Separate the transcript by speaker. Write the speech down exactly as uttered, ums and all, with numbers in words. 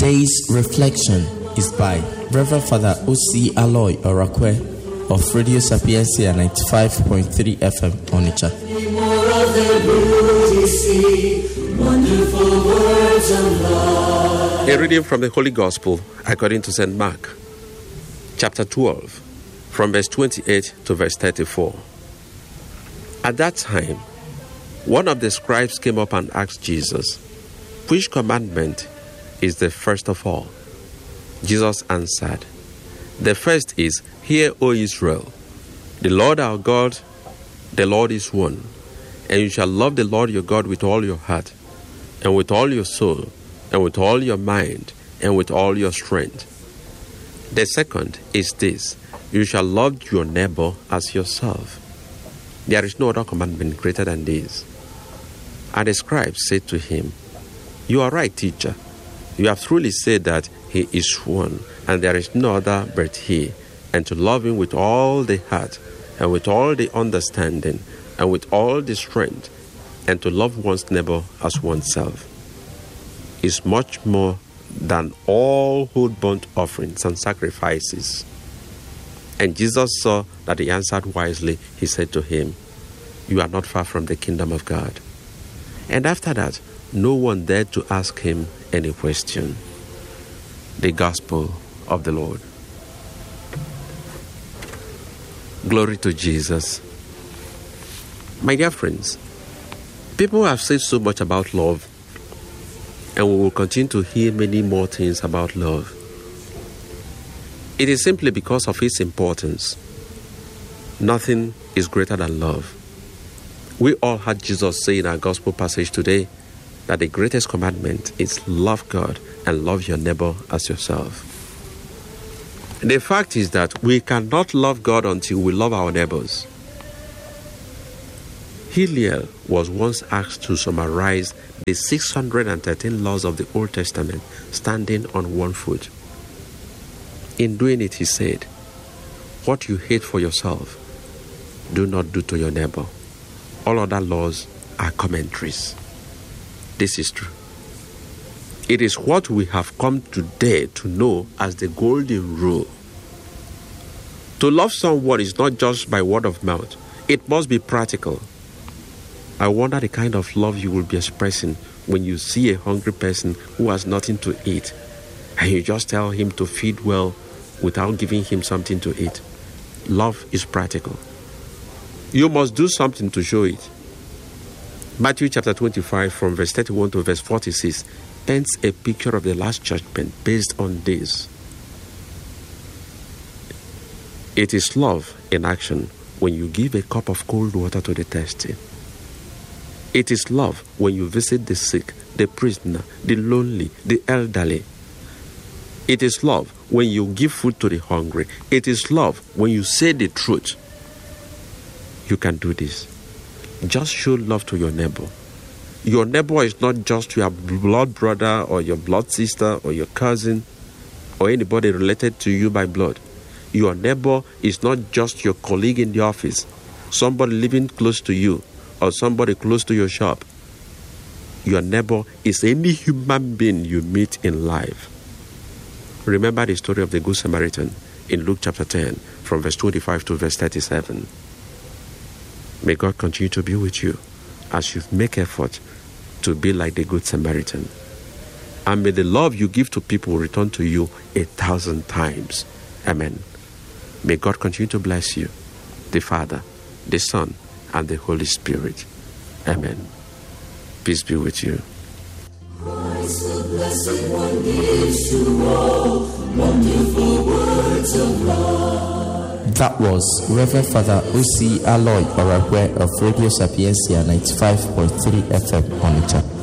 Speaker 1: Today's reflection is by Reverend Father O C Aloy Orakwe of Radio Sapiencia ninety-five point three F M Onitsha.
Speaker 2: A reading from the Holy Gospel according to Saint Mark, chapter twelve, from verse twenty-eight to verse thirty-four. At that time, one of the scribes came up and asked Jesus, "Which commandment is the first of all?" Jesus answered, "The first is, Hear, O Israel, the Lord our God, the Lord is one, and you shall love the Lord your God with all your heart, and with all your soul, and with all your mind, and with all your strength. The second is this, you shall love your neighbor as yourself. There is no other commandment greater than this." And the scribes said to him, "You are right, teacher. You have truly said that he is one, and there is no other but he, and to love him with all the heart, and with all the understanding, and with all the strength, and to love one's neighbor as oneself, is much more than all whole burnt offerings and sacrifices." And Jesus saw that he answered wisely. He said to him, "You are not far from the kingdom of God." And after that, no one dared to ask him any question. The Gospel of the Lord. Glory to Jesus. My dear friends, people have said so much about love, and we will continue to hear many more things about love. It is simply because of its importance. Nothing is greater than love. We all heard Jesus say in our gospel passage today that the greatest commandment is love God and love your neighbor as yourself. The fact is that we cannot love God until we love our neighbors. Hillel was once asked to summarize the six hundred thirteen laws of the Old Testament standing on one foot. In doing it, he said, "What you hate for yourself, do not do to your neighbor. All other laws are commentaries." This is true. It is what we have come today to know as the golden rule. To love someone is not just by word of mouth. It must be practical. I wonder the kind of love you will be expressing when you see a hungry person who has nothing to eat, and you just tell him to feed well without giving him something to eat. Love is practical. You must do something to show it. Matthew chapter twenty-five from verse thirty-one to verse forty-six paints a picture of the last judgment based on this. It is love in action when you give a cup of cold water to the thirsty. It is love when you visit the sick, the prisoner, the lonely, the elderly. It is love when you give food to the hungry. It is love when you say the truth. You can do this. Just show love to your neighbor. Your neighbor is not just your blood brother or your blood sister or your cousin or anybody related to you by blood. Your neighbor is not just your colleague in the office, somebody living close to you, or somebody close to your shop. Your neighbor is any human being you meet in life. Remember the story of the Good Samaritan in Luke chapter ten, from verse twenty-five to verse thirty-seven. May God continue to be with you as you make effort to be like the Good Samaritan. And may the love you give to people return to you a thousand times. Amen. May God continue to bless you, the Father, the Son, and the Holy Spirit. Amen. Peace be with you.
Speaker 3: Christ, the Blessed One, gives to all wonderful words of love.
Speaker 1: That was Reverend Father O C Aloy Orakwe of Radio Sapiencia ninety-five point three F M Onitsha.